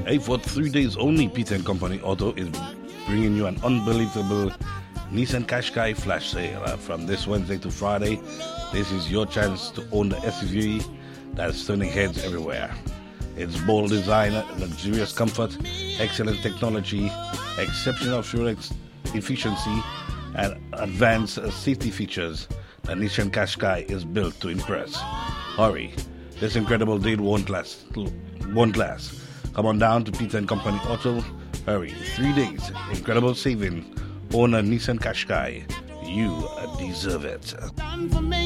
Hey, for 3 days only, Peter and Company Auto is bringing you an unbelievable Nissan Qashqai flash sale. From this Wednesday to Friday, this is your chance to own the SUV that's turning heads everywhere. Its bold design, luxurious comfort, excellent technology, exceptional fuel efficiency, and advanced safety features. The Nissan Qashqai is built to impress. Hurry! This incredible deal won't last. Come on down to Peter and Company Auto. Hurry! 3 days, incredible saving. Own a Nissan Qashqai. You deserve it.